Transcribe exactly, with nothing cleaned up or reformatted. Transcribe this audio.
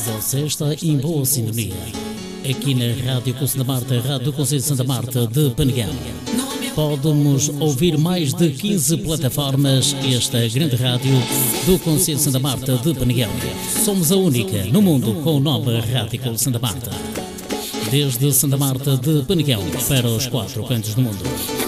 Você está em boa sintonia. Aqui na Rádio Conselho Santa Marta, Rádio do Conselho de Santa Marta de Penegal. Podemos ouvir mais de quinze plataformas. Esta grande rádio do Conselho de Santa Marta de Penegal. Somos a única no mundo com o nome Rádio Conselho Santa Marta. Desde Santa Marta de Penegal para os quatro cantos do mundo.